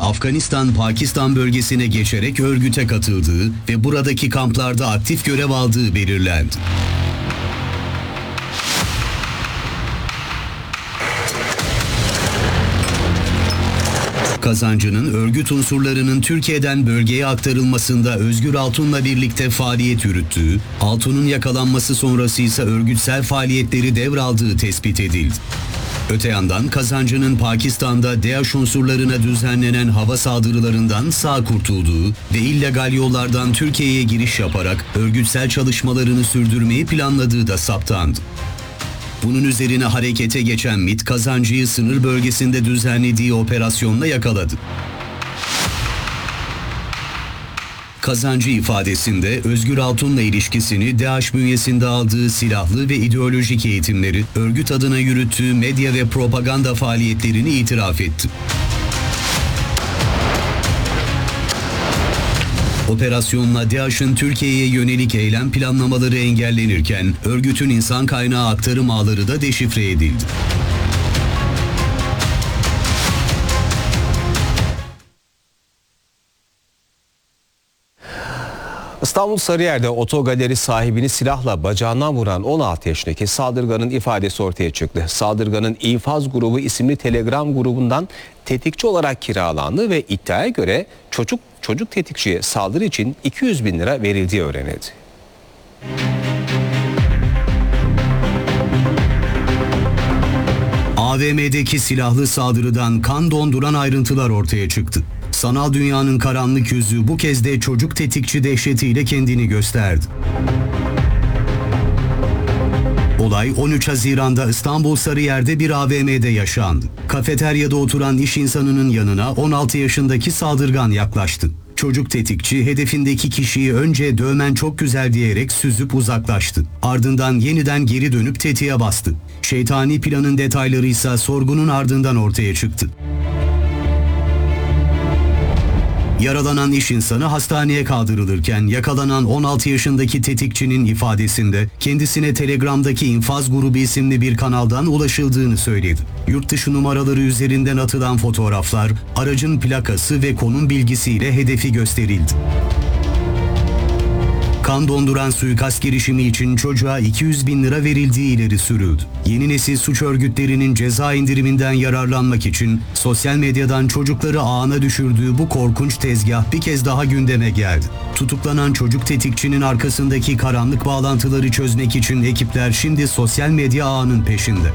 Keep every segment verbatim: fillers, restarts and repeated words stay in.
Afganistan-Pakistan bölgesine geçerek örgüte katıldığı ve buradaki kamplarda aktif görev aldığı belirlendi. Kazancı'nın örgüt unsurlarının Türkiye'den bölgeye aktarılmasında Özgür Altun'la birlikte faaliyet yürüttüğü, Altun'un yakalanması sonrası ise örgütsel faaliyetleri devraldığı tespit edildi. Öte yandan Kazancı'nın Pakistan'da DAEŞ unsurlarına düzenlenen hava saldırılarından sağ kurtulduğu ve illegal yollardan Türkiye'ye giriş yaparak örgütsel çalışmalarını sürdürmeyi planladığı da saptandı. Bunun üzerine harekete geçen MİT, Kazancı'yı sınır bölgesinde düzenlediği operasyonla yakaladı. Kazancı ifadesinde Özgür Altun'la ilişkisini DAEŞ bünyesinde aldığı silahlı ve ideolojik eğitimleri, örgüt adına yürüttüğü medya ve propaganda faaliyetlerini itiraf etti. Operasyonla DAEŞ'in Türkiye'ye yönelik eylem planlamaları engellenirken örgütün insan kaynağı aktarım ağları da deşifre edildi. İstanbul Sarıyer'de otogaleri sahibini silahla bacağından vuran on altı yaşındaki saldırganın ifadesi ortaya çıktı. Saldırganın İnfaz Grubu isimli Telegram grubundan tetikçi olarak kiralandı ve iddiaya göre çocuk çocuk tetikçiye saldırı için iki yüz bin lira verildiği öğrenildi. A V M'deki silahlı saldırıdan kan donduran ayrıntılar ortaya çıktı. Sanal dünyanın karanlık yüzü bu kez de çocuk tetikçi dehşetiyle kendini gösterdi. Olay on üç Haziran'da İstanbul Sarıyer'de bir A V M'de yaşandı. Kafeteryada oturan iş insanının yanına on altı yaşındaki saldırgan yaklaştı. Çocuk tetikçi hedefindeki kişiyi önce "dövmen çok güzel" diyerek süzüp uzaklaştı. Ardından yeniden geri dönüp tetiğe bastı. Şeytani planın detayları ise sorgunun ardından ortaya çıktı. Yaralanan iş insanı hastaneye kaldırılırken yakalanan on altı yaşındaki tetikçinin ifadesinde kendisine Telegram'daki İnfaz Grubu isimli bir kanaldan ulaşıldığını söyledi. Yurt dışı numaraları üzerinden atılan fotoğraflar, aracın plakası ve konum bilgisiyle hedefi gösterildi. Kan donduran suikast girişimi için çocuğa iki yüz bin lira verildiği ileri sürüldü. Yeni nesil suç örgütlerinin ceza indiriminden yararlanmak için sosyal medyadan çocukları ağına düşürdüğü bu korkunç tezgah bir kez daha gündeme geldi. Tutuklanan çocuk tetikçinin arkasındaki karanlık bağlantıları çözmek için ekipler şimdi sosyal medya ağının peşinde.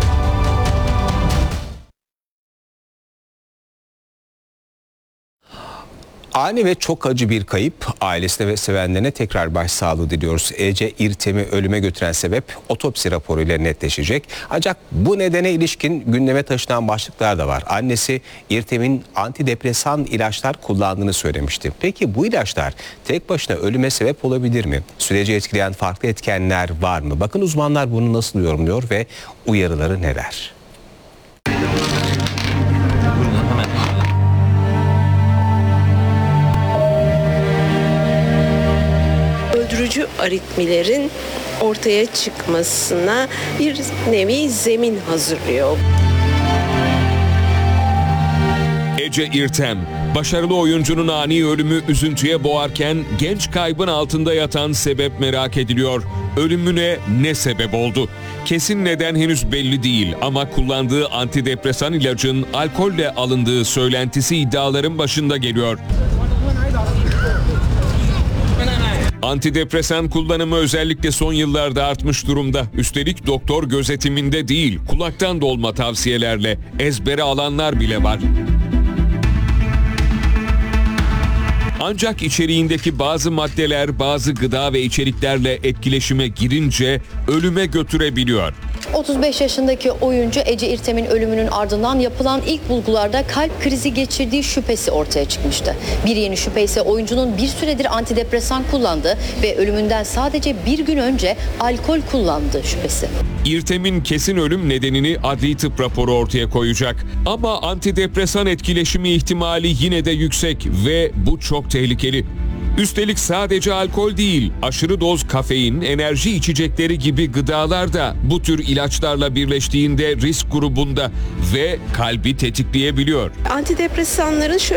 Ani ve çok acı bir kayıp, ailesine ve sevenlerine tekrar başsağlığı diliyoruz. Ece İrtem'i ölüme götüren sebep otopsi raporuyla netleşecek. Ancak bu nedene ilişkin gündeme taşınan başlıklar da var. Annesi İrtem'in antidepresan ilaçlar kullandığını söylemişti. Peki bu ilaçlar tek başına ölüme sebep olabilir mi? Süreci etkileyen farklı etkenler var mı? Bakın uzmanlar bunu nasıl yorumluyor ve uyarıları neler? Öldürücü aritmilerin ortaya çıkmasına bir nevi zemin hazırlıyor. Ece İrtem, başarılı oyuncunun ani ölümü üzüntüye boğarken genç kaybın altında yatan sebep merak ediliyor. Ölümüne ne sebep oldu? Kesin neden henüz belli değil ama kullandığı antidepresan ilacın alkolle alındığı söylentisi iddiaların başında geliyor. Antidepresan kullanımı özellikle son yıllarda artmış durumda. Üstelik doktor gözetiminde değil, kulaktan dolma tavsiyelerle ezbere alanlar bile var. Ancak içeriğindeki bazı maddeler bazı gıda ve içeriklerle etkileşime girince ölüme götürebiliyor. otuz beş yaşındaki oyuncu Ece İrtem'in ölümünün ardından yapılan ilk bulgularda kalp krizi geçirdiği şüphesi ortaya çıkmıştı. Bir yeni şüphe ise oyuncunun bir süredir antidepresan kullandığı ve ölümünden sadece bir gün önce alkol kullandığı şüphesi. İrtem'in kesin ölüm nedenini adli tıp raporu ortaya koyacak. Ama antidepresan etkileşimi ihtimali yine de yüksek ve bu çok tehlikeli. Üstelik sadece alkol değil, aşırı doz kafein, enerji içecekleri gibi gıdalar da bu tür ilaçlarla birleştiğinde risk grubunda ve kalbi tetikleyebiliyor. Antidepresanların şöyle